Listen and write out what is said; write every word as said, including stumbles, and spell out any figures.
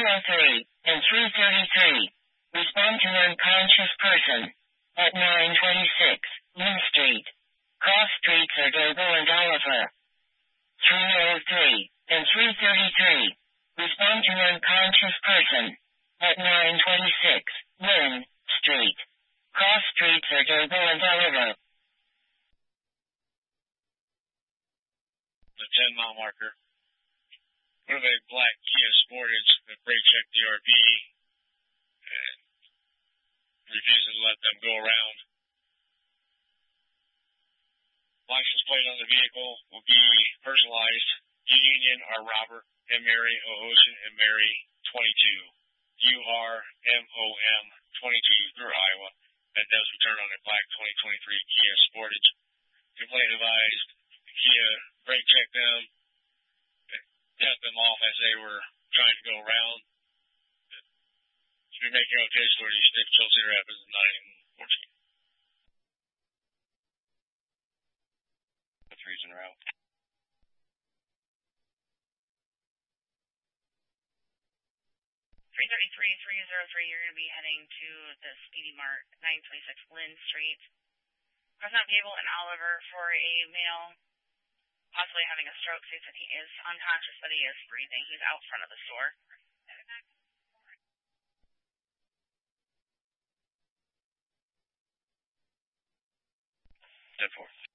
oh three and three thirty-three. Respond to unconscious person at nine twenty-six Lynn Street. Cross streets are Doble and Oliver. three oh three and three thirty-three. Respond to unconscious person at nine twenty-six Lynn Street. Cross streets are Doble and Oliver. The ten mile marker. What of a black Kia Sportage that brake checked the R P and refusing to let them go around. License plate on the vehicle will be personalized. Union R. Robert M. Mary O. Ocean and Mary twenty-two. U R M O M twenty-two through Iowa. That does return on a black twenty twenty-three Kia Sportage. Complaint advised. Kia brake checked them, cut them off as they were trying to go around. Should be making okay for these stick till Cedar Rapids at nine fourteen. The threes in a row. three thirty-three, three oh three, you're going to be heading to the Speedy Mart, nine twenty-six Lynn Street. Present Gable and Oliver for a male possibly having a stroke. They said he is unconscious, but he is breathing. He's out front of the store. ten four.